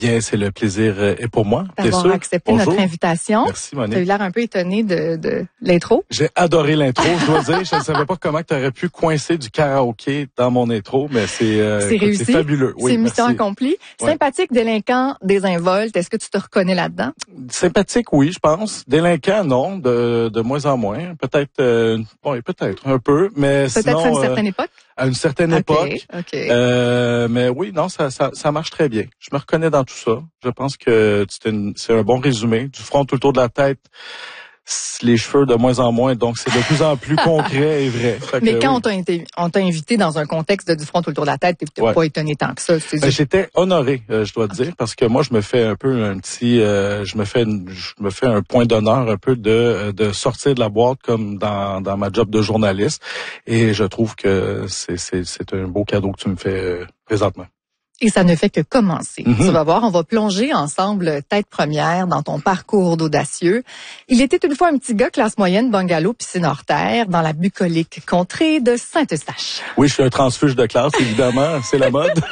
Bien, c'est le plaisir est pour moi. D'avoir accepté Bonjour. notre invitation. Merci, Monique. Tu as eu l'air un peu étonné de l'intro. J'ai adoré l'intro, je dois dire. Je ne savais pas comment tu aurais pu coincer du karaoké dans mon intro, mais c'est réussi. C'est fabuleux. Oui, c'est mission merci. accomplie. Ouais. Sympathique, délinquant, désinvolte. Est-ce que tu te reconnais là-dedans? Sympathique, oui, je pense. Délinquant, non, de moins en moins. Peut-être, peut-être un peu, mais Peut-être sinon, à une certaine époque? à une certaine époque. OK. Mais oui, non, ça marche très bien. Je me reconnais dans tout ça. Je pense que c'est un bon résumé. Du front tout le tour de la tête, les cheveux de moins en moins, donc c'est de plus en plus concret et vrai. Mais quand on t'a invité dans un contexte de du front tout le tour de la tête, t'es peut-être pas étonné tant que ça. J'étais honoré, je dois te dire, parce que moi je me fais un peu un petit, je me fais un point d'honneur un peu de sortir de la boîte comme dans ma job de journaliste, et je trouve que c'est un beau cadeau que tu me fais présentement. Et ça ne fait que commencer. Mm-hmm. Tu vas voir, on va plonger ensemble tête première dans ton parcours d'audacieux. Il était une fois un petit gars classe moyenne, bungalow, piscine hors terre, dans la bucolique contrée de Saint-Eustache. Oui, je suis un transfuge de classe, évidemment, c'est la mode.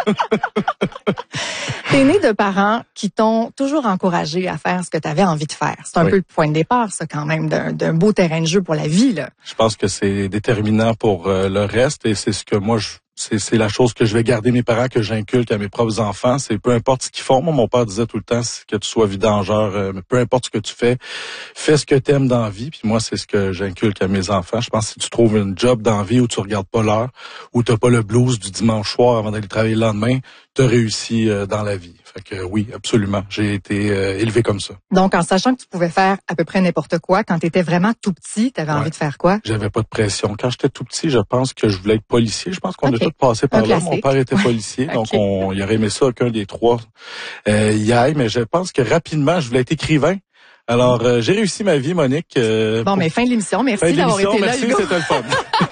T'es né de parents qui t'ont toujours encouragé à faire ce que tu avais envie de faire. C'est un peu le point de départ, ça, quand même, d'un beau terrain de jeu pour la vie, là. Je pense que c'est déterminant pour le reste, et c'est ce que moi c'est la chose que je vais garder mes parents, que j'inculque à mes propres enfants. C'est peu importe ce qu'ils font. Moi, mon père disait tout le temps, que tu sois vidangeur, peu importe ce que tu fais ce que tu aimes dans la vie. Puis moi, c'est ce que j'inculque à mes enfants. Je pense que si tu trouves une job dans la vie où tu regardes pas l'heure, où t'as pas le blues du dimanche soir avant d'aller travailler le lendemain, t'as réussi dans la vie. Fait que oui, absolument. J'ai été élevé comme ça. Donc, en sachant que tu pouvais faire à peu près n'importe quoi, quand tu étais vraiment tout petit, tu avais envie de faire quoi? J'avais pas de pression. Quand j'étais tout petit, je pense que je voulais être policier. Je pense qu'on a tous passé par là. Mon père était policier, donc il aurait aimé ça qu'un des trois y aille. Mais je pense que rapidement, je voulais être écrivain. Alors, j'ai réussi ma vie, Monique. Mais fin de l'émission. Merci d'avoir été là, merci, Hugo. c'était le fun.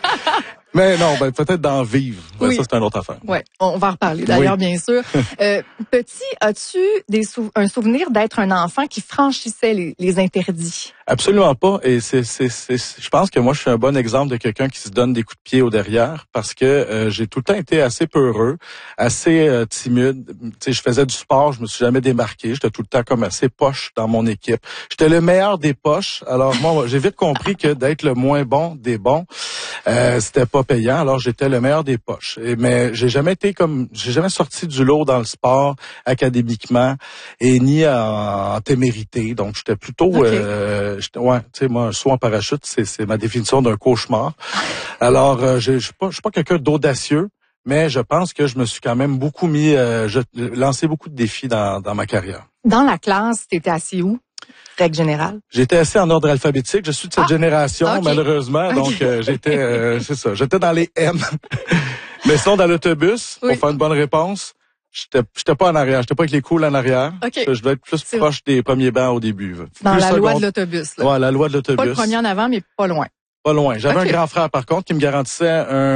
Mais non, peut-être d'en vivre. Oui. Ça, c'est une autre affaire. Ouais, on va en reparler d'ailleurs, bien sûr. Petit, as-tu un souvenir d'être un enfant qui franchissait les interdits? Absolument pas. Et je pense que moi, je suis un bon exemple de quelqu'un qui se donne des coups de pied au derrière, parce que j'ai tout le temps été assez peureux, assez timide. Tu sais, je faisais du sport, je me suis jamais démarqué. J'étais tout le temps comme assez poche dans mon équipe. J'étais le meilleur des poches. Alors moi, j'ai vite compris que d'être le moins bon des bons, c'était pas payant. Alors j'étais le meilleur des poches. Mais j'ai jamais sorti du lot dans le sport académiquement, et ni en témérité. Donc j'étais plutôt tu sais, moi, un saut en parachute, c'est ma définition d'un cauchemar. Alors, je suis pas quelqu'un d'audacieux, mais je pense que je me suis quand même beaucoup lancé beaucoup de défis dans ma carrière. Dans la classe, t'étais assis où? Règle générale? J'étais assis en ordre alphabétique. Je suis de cette génération, malheureusement. Donc, j'étais dans les M. Mais sinon, dans l'autobus, pour faire une bonne réponse, j'étais pas en arrière, j'étais pas avec les coules en arrière. Je devais être plus proche des premiers bancs au début. Dans la loi de l'autobus. Ouais, la loi de l'autobus. Pas le premier en avant, mais pas loin. Pas loin. J'avais un grand frère, par contre, qui me garantissait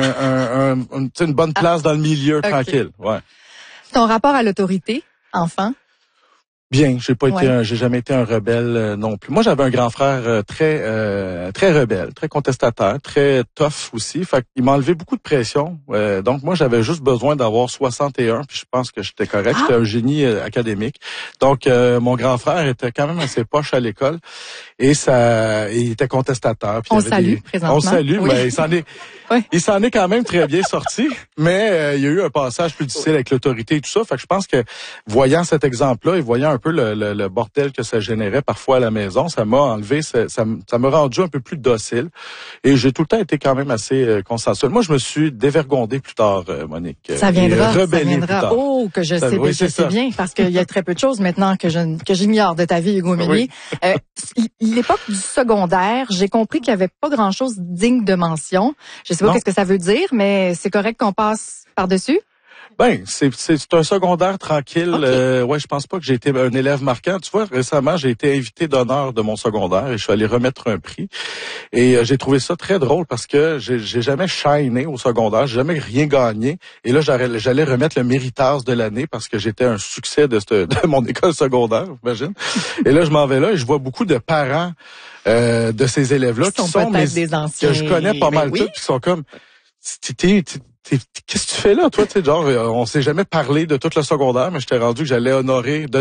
une bonne place dans le milieu, tranquille. Ouais. Ton rapport à l'autorité, enfant? Bien, j'ai jamais été un rebelle non plus. Moi, j'avais un grand frère très rebelle, très contestataire, très tough aussi. Fait qu'il m'a enlevé beaucoup de pression. Donc moi, j'avais juste besoin d'avoir 61, puis je pense que j'étais correct. J'étais un génie académique. Donc mon grand frère était quand même assez poche à l'école, et il était contestataire. Puis on salue présentement. On salue, mais il s'en est quand même très bien sorti. Mais il y a eu un passage plus difficile avec l'autorité et tout ça. Fait que je pense que voyant cet exemple-là et voyant un peu le bordel que ça générait parfois à la maison, ça m'a enlevé, ça m'a rendu un peu plus docile, et j'ai tout le temps été quand même assez consensuel. Moi, je me suis dévergondé plus tard, Monique. Ça viendra. Plus tard. Oh, que je sais bien, parce qu'il y a très peu de choses maintenant que j'ignore de ta vie, Hugo Meunier. L'époque du secondaire, j'ai compris qu'il y avait pas grand-chose digne de mention. Je sais pas qu'est-ce que ça veut dire, mais c'est correct qu'on passe par-dessus? Ben, c'est un secondaire tranquille. Je pense pas que j'ai été un élève marquant. Tu vois, récemment, j'ai été invité d'honneur de mon secondaire et je suis allé remettre un prix. Et j'ai trouvé ça très drôle parce que j'ai jamais shiné au secondaire, j'ai jamais rien gagné. Et là, j'allais remettre le méritage de l'année parce que j'étais un succès de mon école secondaire, j'imagine. Et là, je m'en vais là et je vois beaucoup de parents de ces élèves-là qui sont des anciens, que je connais pas mal tous, qui sont comme qu'est-ce que tu fais là, toi, tu sais, genre, on s'est jamais parlé de tout le secondaire, mais je t'ai rendu que j'allais honorer